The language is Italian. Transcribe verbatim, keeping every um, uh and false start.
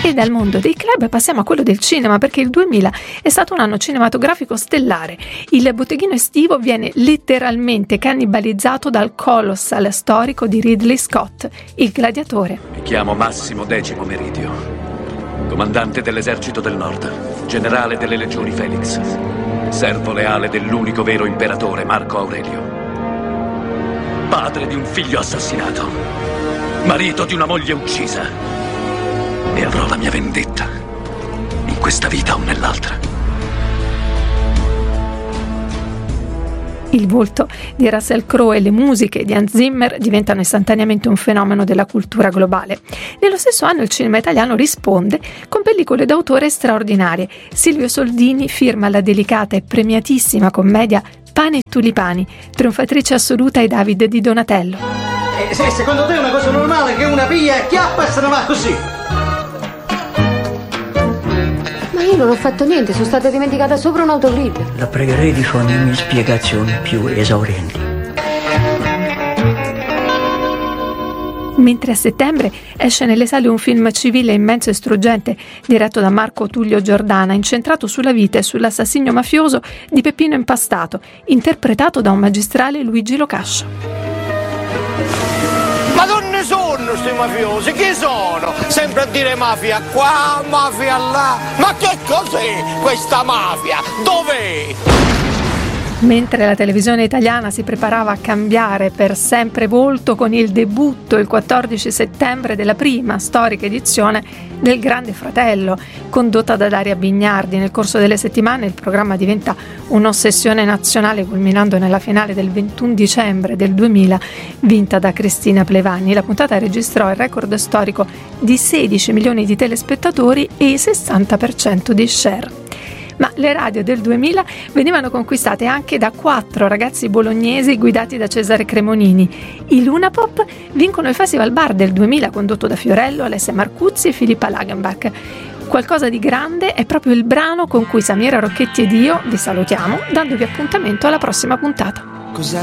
E dal mondo dei club passiamo a quello del cinema, perché il duemila è stato un anno cinematografico stellare. Il botteghino estivo viene letteralmente cannibalizzato dal colossal storico di Ridley Scott, Il Gladiatore. Mi chiamo Massimo Decimo Meridio, comandante dell'esercito del Nord, generale delle legioni Felix, servo leale dell'unico vero imperatore Marco Aurelio, padre di un figlio assassinato, marito di una moglie uccisa, e avrò la mia vendetta in questa vita o nell'altra. Il volto di Russell Crowe e le musiche di Hans Zimmer diventano istantaneamente un fenomeno della cultura globale. Nello stesso anno il cinema italiano risponde con pellicole d'autore straordinarie. Silvio Soldini firma la delicata e premiatissima commedia Pane e tulipani, trionfatrice assoluta ai David di Donatello. Eh, se secondo te è una cosa normale che una piglia, chiappa e se ne va così? Ma io non ho fatto niente, sono stata dimenticata sopra un autogrill. La pregherei di fornirmi spiegazioni più esaurienti. Mentre a settembre esce nelle sale un film civile immenso e struggente diretto da Marco Tullio Giordana, incentrato sulla vita e sull'assassinio mafioso di Peppino Impastato, interpretato da un magistrale Luigi Locascio. Ma donne sono sti mafiosi? Chi sono? Sempre a dire mafia qua, mafia là. Ma che cos'è questa mafia? Dov'è? Mentre la televisione italiana si preparava a cambiare per sempre volto con il debutto il quattordici settembre della prima storica edizione del Grande Fratello, condotta da Daria Bignardi. Nel corso delle settimane il programma diventa un'ossessione nazionale, culminando nella finale del ventuno dicembre del duemila, vinta da Cristina Plevani. La puntata registrò il record storico di sedici milioni di telespettatori e il sessanta per cento di share. Ma le radio del duemila venivano conquistate anche da quattro ragazzi bolognesi guidati da Cesare Cremonini. I Luna Pop vincono il Festival Bar del duemila, condotto da Fiorello, Alessia Marcuzzi e Filippa Lagenbach. Qualcosa di grande è proprio il brano con cui Samira Rocchetti ed io vi salutiamo, dandovi appuntamento alla prossima puntata.